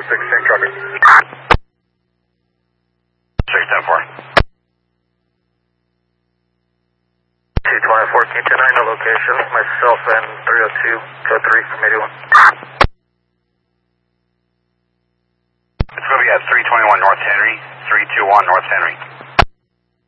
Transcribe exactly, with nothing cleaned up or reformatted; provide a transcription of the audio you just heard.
sixteen, copy. six ten four. two twenty-four, keep ten nine, no location. Myself and three oh two, code three from eighty-one. It's going to be at three twenty-one North Henry, three two one North Henry.